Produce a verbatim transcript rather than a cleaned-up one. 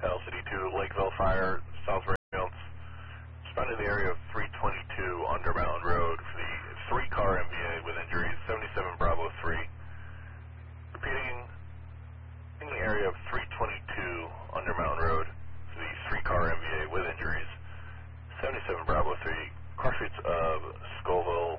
L C D two, Lakeville Fire, South Rails. Responding to the area of three twenty-two Under Mountain Road for the three-car M V A with injuries, seventy-seven Bravo three. Repeating, in the area of three twenty-two Under Mountain Road for the three-car M V A with injuries, seventy-seven Bravo three, cross streets of Scoville